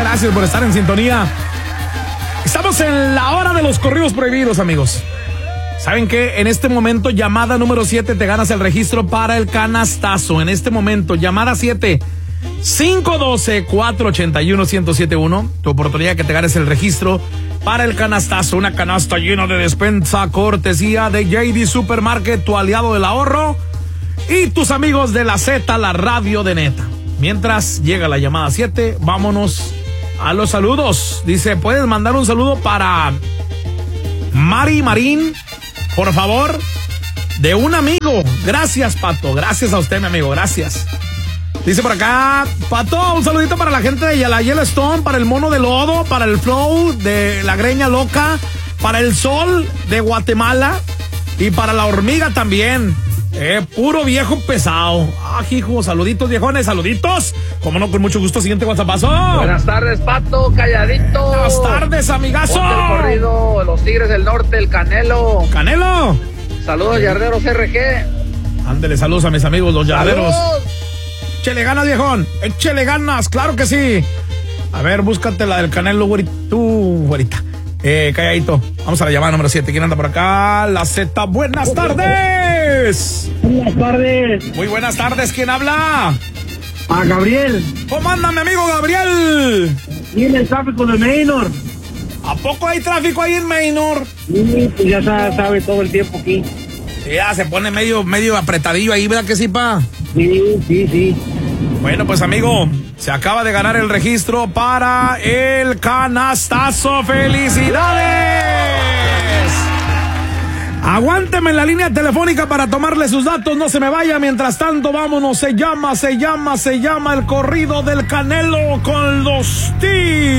gracias por estar en sintonía. Estamos en la hora de los corridos prohibidos, amigos. ¿Saben qué? En este momento, llamada número 7, te ganas el registro para el canastazo. En este momento, llamada 7, 512-481-1071. Tu oportunidad que te ganes el registro para el canastazo. Una canasta llena de despensa, cortesía de JD Supermarket, tu aliado del ahorro. Y tus amigos de la Z, la radio de neta. Mientras llega la llamada 7, vámonos a los saludos. Dice, ¿puedes mandar un saludo para Mari Marín, por favor? De un amigo. Gracias, Pato. Gracias a usted, mi amigo. Gracias. Dice por acá, Pato, un saludito para la gente de la Yellowstone, para el mono de lodo, para el Flow de la Greña Loca, para el Sol de Guatemala y para la Hormiga también. Puro viejo pesado. Hijo, saluditos, viejones, saluditos. Como no, con mucho gusto. Siguiente WhatsAppazo. Buenas tardes, Pato, calladito. Buenas tardes, amigazo. Ponte el corrido, los Tigres del Norte, el Canelo. Canelo. Saludos, Yarderos RG. Ándele, saludos a mis amigos, los Yarderos. Échele ganas, viejón. Échele ganas, claro que sí. A ver, búscate la del Canelo, güerita. Tú, güerita. Calladito. Vamos a la llamada número 7. ¿Quién anda por acá? La Z. Buenas tardes. Buenas tardes. Muy buenas tardes. ¿Quién habla? A Gabriel. ¿Cómo anda, mi amigo Gabriel? Tiene el tráfico de Maynor. ¿A poco hay tráfico ahí en Maynor? Sí, pues ya sabe todo el tiempo aquí. Sí, ya se pone medio apretadillo ahí, ¿verdad que sí, pa? Sí. Bueno, pues, amigo, se acaba de ganar el registro para el canastazo. ¡Felicidades! Aguánteme en la línea telefónica para tomarle sus datos. No se me vaya. Mientras tanto, vámonos. Se llama el corrido del Canelo con los Tigres.